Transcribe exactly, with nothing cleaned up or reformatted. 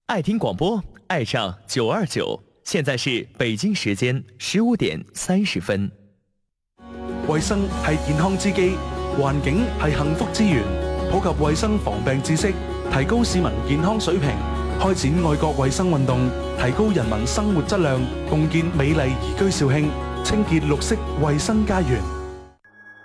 爱听广播，爱上九二九。现在是北京時間十五點三十分。 衛生係健康之基，環境係幸福之源。普及衛生防病知識，提高市民健康水平，開展愛國衛生運動，提高人民生活質量，共建美麗宜居肇慶，清潔綠色衛生家園。